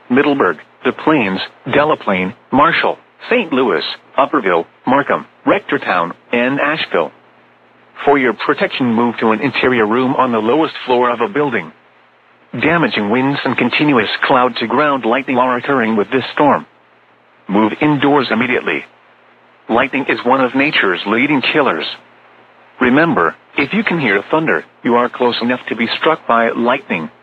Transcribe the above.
Middleburg, Des Plaines, Delaplane, Marshall, St. Louis, Upperville, Markham, Rectortown, and Asheville. For your protection, move to an interior room on the lowest floor of a building. Damaging winds and continuous cloud-to-ground lightning are occurring with this storm. Move indoors immediately. Lightning is one of nature's leading killers. Remember, if you can hear thunder, you are close enough to be struck by lightning.